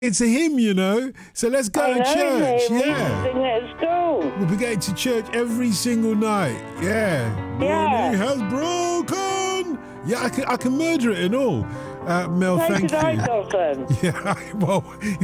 It's a hymn, you know. So let's go to church. We Yeah. sing it at school. We'll be going to church every single night. Yeah. Yeah. Morning has broken. Yeah, I can murder it and all. Mel, Play thank tonight, you. Dalton. Yeah, well,